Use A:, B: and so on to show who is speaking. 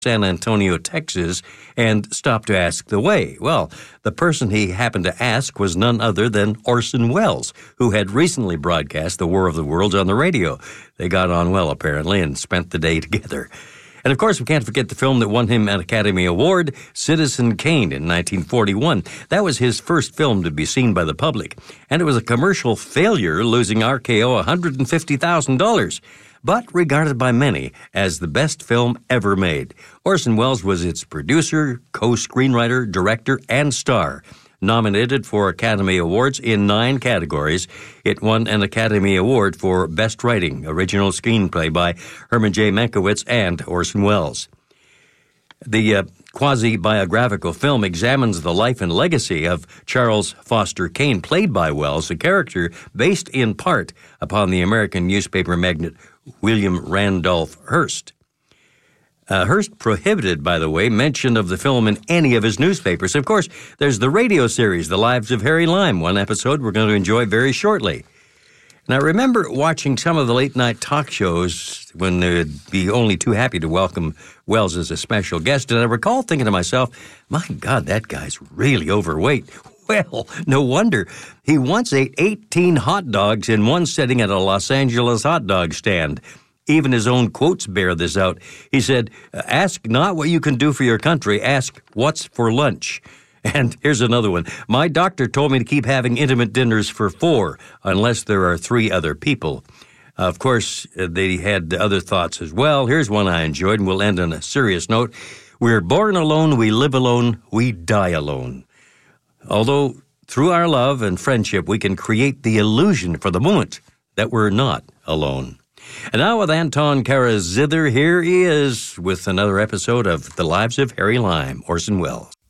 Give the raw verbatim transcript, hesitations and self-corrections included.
A: San Antonio, Texas, and stopped to ask the way. Well, the person he happened to ask was none other than Orson Welles, who had recently broadcast The War of the Worlds on the radio. They got on well, apparently, and spent the day together. And, of course, we can't forget the film that won him an Academy Award, Citizen Kane, in nineteen forty-one. That was his first film to be seen by the public, and it was a commercial failure, losing R K O one hundred fifty thousand dollars. But regarded by many as the best film ever made. Orson Welles was its producer, co-screenwriter, director, and star. Nominated for Academy Awards in nine categories, it won an Academy Award for Best Writing, Original Screenplay by Herman J. Mankiewicz and Orson Welles. The uh, quasi-biographical film examines the life and legacy of Charles Foster Kane, played by Welles, a character based in part upon the American newspaper magnate William Randolph Hearst. Uh, Hearst prohibited, by the way, mention of the film in any of his newspapers. Of course, there's the radio series, The Lives of Harry Lime, one episode we're going to enjoy very shortly. And I remember watching some of the late-night talk shows when they'd be only too happy to welcome Welles as a special guest, and I recall thinking to myself, my God, that guy's really overweight. Well, no wonder. He once ate eighteen hot dogs in one sitting at a Los Angeles hot dog stand. Even his own quotes bear this out. He said, ask not what you can do for your country, ask what's for lunch. And here's another one. My doctor told me to keep having intimate dinners for four, unless there are three other people. Of course, they had other thoughts as well. Here's one I enjoyed, and we'll end on a serious note. We're born alone, we live alone, we die alone. Although through our love and friendship, we can create the illusion for the moment that we're not alone. And now with Anton Kara Zither, here he is with another episode of The Lives of Harry Lime, Orson Welles.